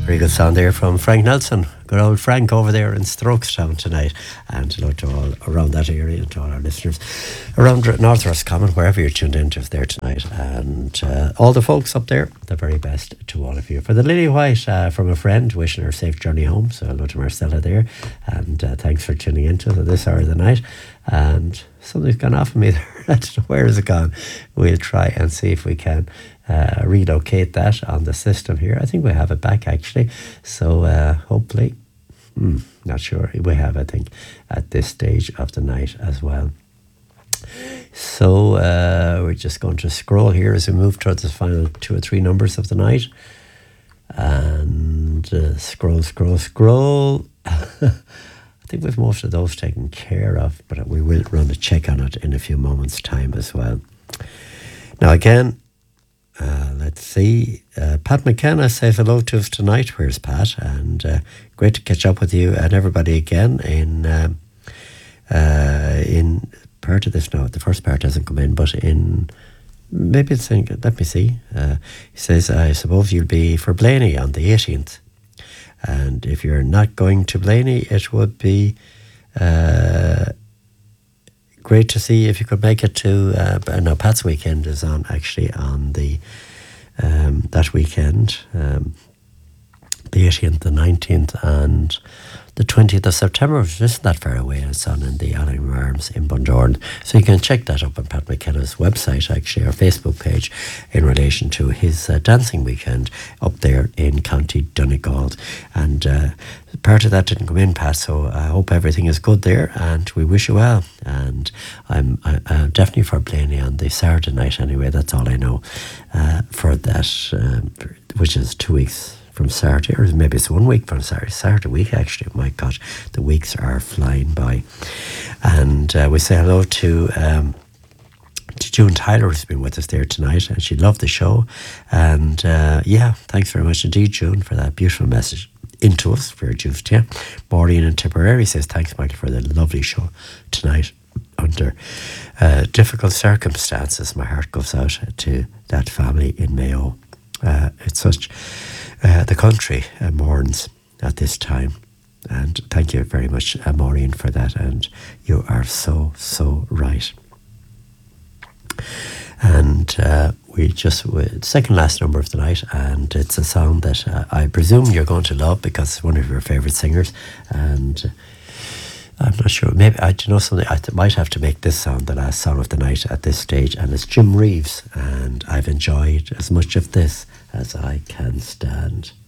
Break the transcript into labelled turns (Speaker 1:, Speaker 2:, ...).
Speaker 1: Very good sound there from Frank Nelson. Good old Frank over there in Strokestown tonight. And hello to all around that area and to all our listeners around North Roscommon, wherever you're tuned into there tonight. And all the folks up there, the very best to all of you. For the Lily White from a friend, wishing her a safe journey home. So hello to Marcella there. And thanks for tuning into this hour of the night. And something's gone off of me there. I don't know where is it gone. We'll try and see if we can relocate that on the system here. I think we have it back actually. So hopefully, not sure, we have, I think, at this stage of the night as well. So we're just going to scroll here as we move towards the final 2 or 3 numbers of the night. And scroll. I think we've most of those taken care of, but we will run a check on it in a few moments' time as well. Now again, let's see. Pat McKenna says hello to us tonight. Where's Pat? And great to catch up with you and everybody again in part of this now. The first part hasn't come in, but in maybe it's in, let me see. He says, I suppose you'll be for Blaney on the 18th. And if you're not going to Blaney, it would be great to see if you could make it to. No, Pat's weekend is on actually on the that weekend, the 18th, the 19th, and the 20th of September, which isn't that far away. It's on in the Allingham Arms in Bundoran. So you can check that up on Pat McKenna's website, actually, our Facebook page, in relation to his dancing weekend up there in County Donegal. And part of that didn't come in, Pat, so I hope everything is good there, and we wish you well. And I'm definitely for Blaney on the Saturday night anyway. That's all I know for that, which is 2 weeks from Saturday, or maybe it's 1 week from Saturday week actually. My God, the weeks are flying by. And we say hello to June Tyler, who's been with us there tonight, and she loved the show. And thanks very much indeed, June, for that beautiful message into us for juiced. Yeah, Maureen in Tipperary says thanks, Michael, for the lovely show tonight under difficult circumstances. My heart goes out to that family in Mayo. It's such the country mourns at this time, and thank you very much, Maureen, for that. And you are so right. And we just second last number of the night, and it's a song that I presume you're going to love because it's one of your favourite singers. And I'm not sure, maybe I do know something. I might have to make this song the last song of the night at this stage, and it's Jim Reeves, and I've enjoyed as much of this as I can stand.